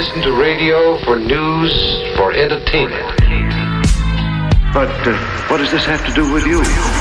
listen to radio for news, for entertainment. But what does this have to do with you?